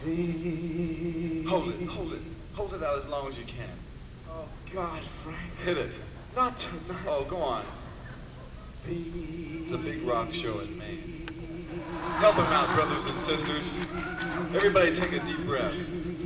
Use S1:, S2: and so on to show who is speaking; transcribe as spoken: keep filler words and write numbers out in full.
S1: Hold it, hold it. Hold it out as long as you can.
S2: Oh, God, Frank.
S1: Hit it.
S2: Not tonight.
S1: Oh, go on. It's a big rock show in Maine. Help him out, brothers and sisters. Everybody take a deep breath.